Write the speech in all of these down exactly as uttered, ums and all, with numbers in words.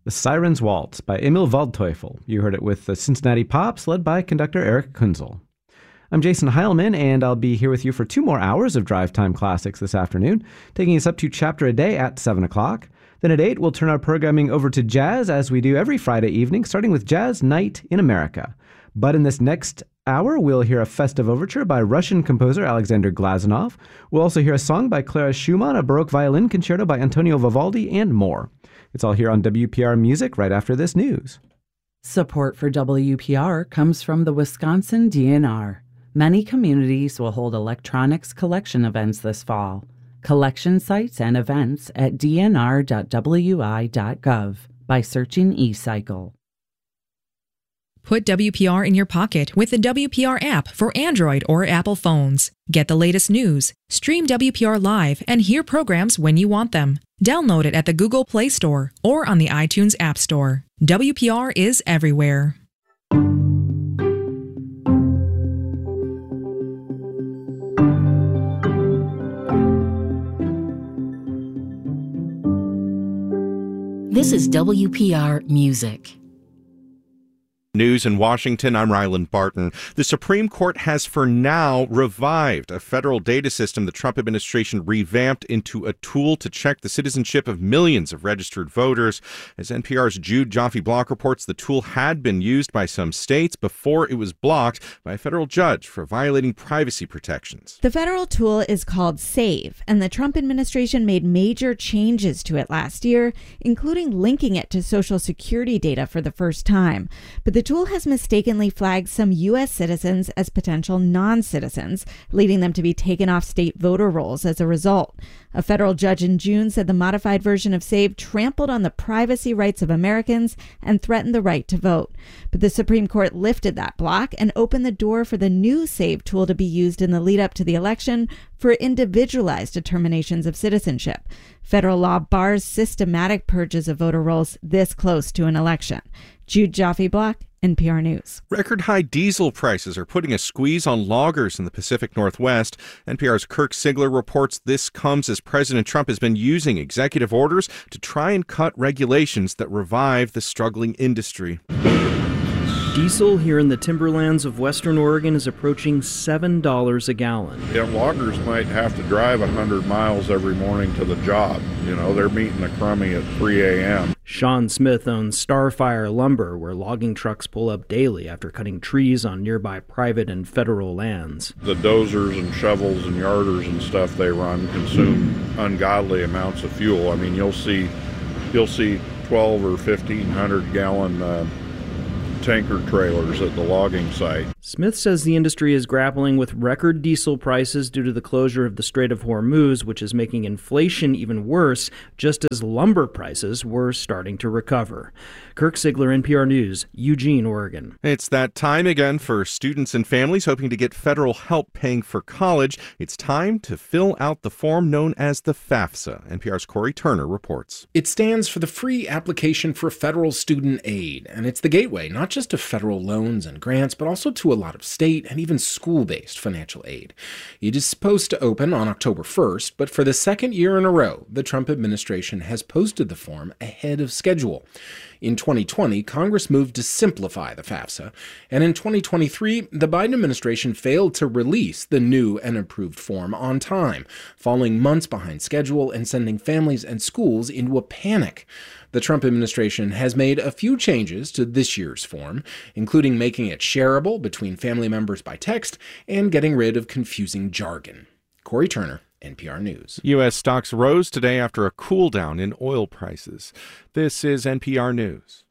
The Siren's Waltz by Emil Waldteufel. You heard it with the Cincinnati Pops, led by conductor Eric Kunzel. I'm Jason Heilman, and I'll be here with you for two more hours of Drive Time Classics this afternoon, taking us up to Chapter a Day at seven o'clock. Then at eight, we'll turn our programming over to jazz, as we do every Friday evening, starting with Jazz Night in America. But in this next hour, we'll hear a festive overture by Russian composer Alexander Glazunov. We'll also hear a song by Clara Schumann, a Baroque violin concerto by Antonio Vivaldi, and more. It's all here on W P R Music right after this news. Support for W P R comes from the Wisconsin D N R. Many communities will hold electronics collection events this fall. Collection sites and events at d n r dot w i dot gov by searching eCycle. Put W P R in your pocket with the W P R app for Android or Apple phones. Get the latest news, stream W P R live, and hear programs when you want them. Download it at the Google Play Store or on the iTunes App Store. W P R is everywhere. This is W P R Music. News in Washington, I'm Ryland Barton. The Supreme Court has for now revived a federal data system the Trump administration revamped into a tool to check the citizenship of millions of registered voters. As N P R's Jude Joffe-Block reports, the tool had been used by some states before it was blocked by a federal judge for violating privacy protections. The federal tool is called SAVE, and the Trump administration made major changes to it last year, including linking it to Social Security data for the first time. But the tool has mistakenly flagged some U S citizens as potential non-citizens, leading them to be taken off state voter rolls as a result. A federal judge in June said the modified version of SAVE trampled on the privacy rights of Americans and threatened the right to vote. But the Supreme Court lifted that block and opened the door for the new SAVE tool to be used in the lead up to the election for individualized determinations of citizenship. Federal law bars systematic purges of voter rolls this close to an election. Jude Joffe-Block, N P R News. Record high diesel prices are putting a squeeze on loggers in the Pacific Northwest. N P R's Kirk Sigler reports this comes as President Trump has been using executive orders to try and cut regulations that revive the struggling industry. Diesel here in the timberlands of Western Oregon is approaching seven dollars a gallon. Yeah, loggers might have to drive one hundred miles every morning to the job. You know, they're meeting a crummy at three a.m. Sean Smith owns Starfire Lumber, where logging trucks pull up daily after cutting trees on nearby private and federal lands. The dozers and shovels and yarders and stuff they run consume ungodly amounts of fuel. I mean, you'll see, you'll see twelve or fifteen hundred gallon uh, tanker trailers at the logging site. Smith says the industry is grappling with record diesel prices due to the closure of the Strait of Hormuz, which is making inflation even worse, just as lumber prices were starting to recover. Kirk Sigler, N P R News, Eugene, Oregon. It's that time again for students and families hoping to get federal help paying for college. It's time to fill out the form known as the FAFSA. N P R's Corey Turner reports. It stands for the Free Application for Federal Student Aid, and it's the gateway not just to federal loans and grants, but also to a lot of state and even school-based financial aid. It is supposed to open on October first, but for the second year in a row, the Trump administration has posted the form ahead of schedule. In twenty twenty, Congress moved to simplify the FAFSA, and in twenty twenty-three, the Biden administration failed to release the new and improved form on time, falling months behind schedule and sending families and schools into a panic. The Trump administration has made a few changes to this year's form, including making it shareable between family members by text and getting rid of confusing jargon. Corey Turner, N P R News. U S stocks rose today after a cool down in oil prices. This is N P R News.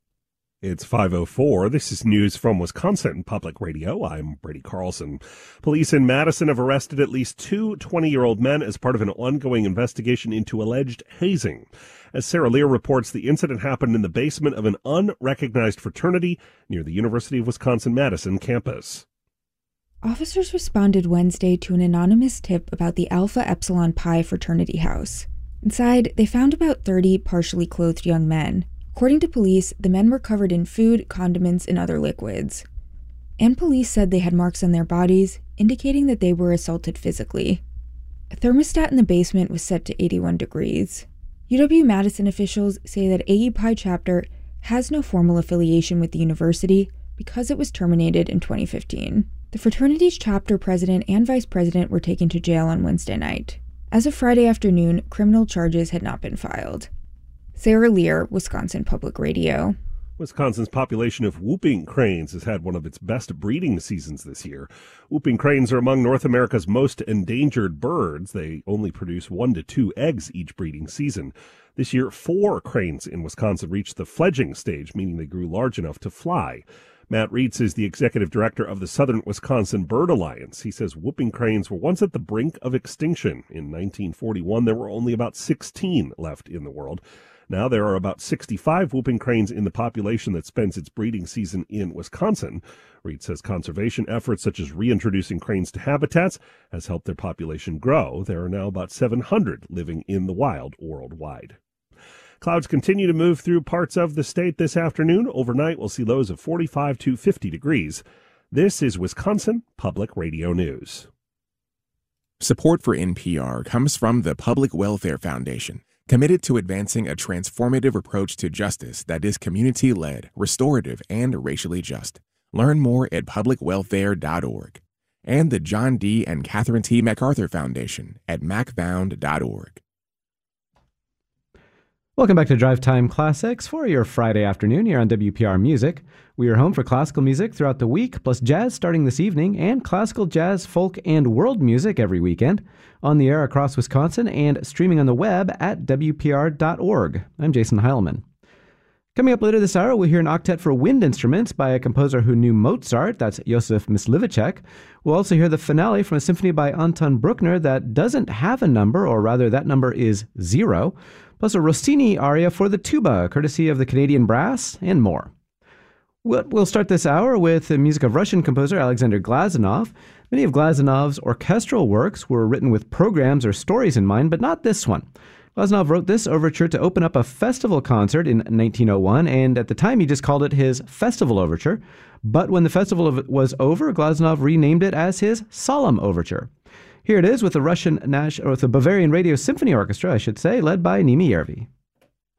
It's five oh four. This is news from Wisconsin Public Radio. I'm Brady Carlson. Police in Madison have arrested at least two twenty-year-old men as part of an ongoing investigation into alleged hazing. As Sarah Lear reports, the incident happened in the basement of an unrecognized fraternity near the University of Wisconsin-Madison campus. Officers responded Wednesday to an anonymous tip about the Alpha Epsilon Pi fraternity house. Inside, they found about thirty partially clothed young men. According to police, the men were covered in food, condiments, and other liquids. And police said they had marks on their bodies, indicating that they were assaulted physically. A thermostat in the basement was set to eighty-one degrees. U W-Madison officials say that A U Pi chapter has no formal affiliation with the university because it was terminated in twenty fifteen. The fraternity's chapter president and vice president were taken to jail on Wednesday night. As of Friday afternoon, criminal charges had not been filed. Sarah Lear, Wisconsin Public Radio. Wisconsin's population of whooping cranes has had one of its best breeding seasons this year. Whooping cranes are among North America's most endangered birds. They only produce one to two eggs each breeding season. This year, four cranes in Wisconsin reached the fledging stage, meaning they grew large enough to fly. Matt Reitz is the executive director of the Southern Wisconsin Bird Alliance. He says whooping cranes were once at the brink of extinction. In nineteen forty-one, there were only about sixteen left in the world. Now there are about sixty-five whooping cranes in the population that spends its breeding season in Wisconsin. Reed says conservation efforts such as reintroducing cranes to habitats has helped their population grow. There are now about seven hundred living in the wild worldwide. Clouds continue to move through parts of the state this afternoon. Overnight, we'll see lows of forty-five to fifty degrees. This is Wisconsin Public Radio News. Support for N P R comes from the Public Welfare Foundation, committed to advancing a transformative approach to justice that is community-led, restorative, and racially just. Learn more at public welfare dot org. And the John D. and Catherine T. MacArthur Foundation at mac found dot org. Welcome back to Drive Time Classics for your Friday afternoon here on W P R Music. We are home for classical music throughout the week, plus jazz starting this evening, and classical, jazz, folk, and world music every weekend. On the air across Wisconsin and streaming on the web at w p r dot org. I'm Jason Heilman. Coming up later this hour, we'll hear an octet for wind instruments by a composer who knew Mozart. That's Josef Myslivacek. We'll also hear the finale from a symphony by Anton Bruckner that doesn't have a number, or rather that number is zero. Plus a Rossini aria for the tuba, courtesy of the Canadian Brass, and more. We'll start this hour with the music of Russian composer Alexander Glazunov. Many of Glazunov's orchestral works were written with programs or stories in mind, but not this one. Glazunov wrote this overture to open up a festival concert in nineteen oh one, and at the time he just called it his Festival Overture. But when the festival was over, Glazunov renamed it as his Solemn Overture. Here it is with the Russian Nash, or with the Bavarian Radio Symphony Orchestra, I should say, led by Nimi Yervi.